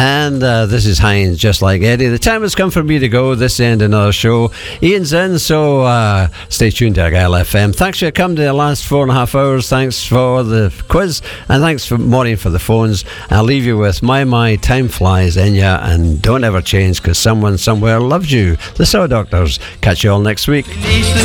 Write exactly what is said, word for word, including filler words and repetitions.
And uh, this is Hines, Just Like Eddie. The time has come for me to go. This end another show. Ian's in, so uh, stay tuned to Argyle F M. Thanks for coming to the last four and a half hours. Thanks for the quiz, and thanks for Maureen for the phones. I'll leave you with My My Time Flies, Enya, and Don't Ever Change, because someone somewhere loves you. The Saw Doctors. Catch you all next week.